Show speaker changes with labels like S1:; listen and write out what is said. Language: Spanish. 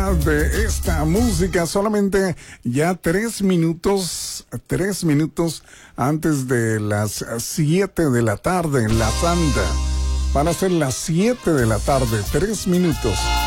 S1: hora de esta música. Solamente ya 3 minutos antes de las 7 de la tarde en La Santa. Van a ser las 7 de la tarde, 3 minutos.